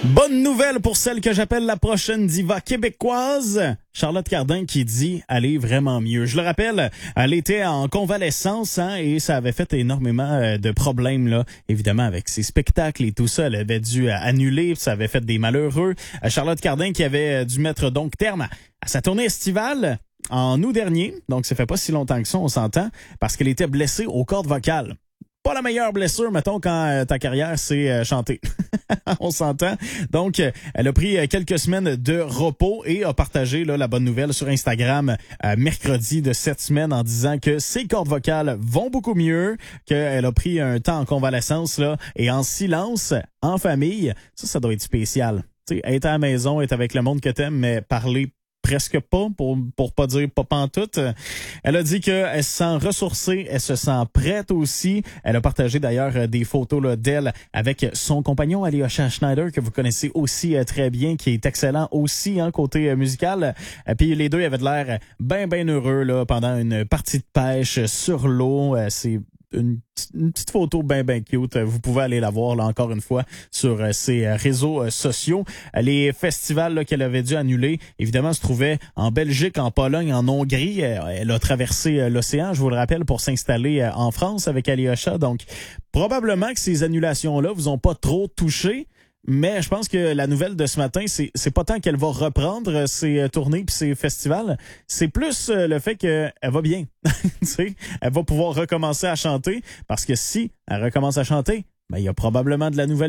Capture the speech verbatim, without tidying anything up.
Bonne nouvelle pour celle que j'appelle la prochaine diva québécoise. Charlotte Cardin qui dit aller vraiment mieux. Je le rappelle, elle était en convalescence hein, et ça avait fait énormément de problèmes là, évidemment avec ses spectacles et tout ça. Elle avait dû annuler, ça avait fait des malheureux. Charlotte Cardin qui avait dû mettre donc terme à sa tournée estivale en août dernier. Donc ça fait pas si longtemps que ça, on s'entend, parce qu'elle était blessée aux cordes vocales. Pas la meilleure blessure, mettons, quand euh, ta carrière, c'est euh, chanter. On s'entend. Donc, euh, elle a pris euh, quelques semaines de repos et a partagé là, la bonne nouvelle sur Instagram euh, mercredi de cette semaine en disant que ses cordes vocales vont beaucoup mieux, qu'elle a pris un temps en convalescence là et en silence, en famille. Ça, ça doit être spécial. Tu sais, être à la maison, être avec le monde que t'aimes, mais parler presque pas, pour pour pas dire pas pantoute. Elle a dit qu'elle se sent ressourcée, elle se sent prête aussi. Elle a partagé d'ailleurs des photos là, d'elle avec son compagnon Alyosha Schneider, que vous connaissez aussi euh, très bien, qui est excellent aussi hein, côté euh, musical. Et puis les deux avaient de l'air bien, bien heureux là, pendant une partie de pêche sur l'eau. Euh, c'est Une, une petite photo bien, bien cute. Vous pouvez aller la voir, là, encore une fois, sur euh, ses euh, réseaux euh, sociaux. Les festivals là, qu'elle avait dû annuler, évidemment, se trouvaient en Belgique, en Pologne, en Hongrie. Euh, elle a traversé euh, l'océan, je vous le rappelle, pour s'installer euh, en France avec Alyosha. Donc, probablement que ces annulations-là vous ont pas trop touché. Mais je pense que la nouvelle de ce matin, c'est c'est pas tant qu'elle va reprendre ses tournées puis ses festivals, c'est plus le fait qu'elle va bien. Tu sais, elle va pouvoir recommencer à chanter, parce que si elle recommence à chanter, ben il y a probablement de la nouvelle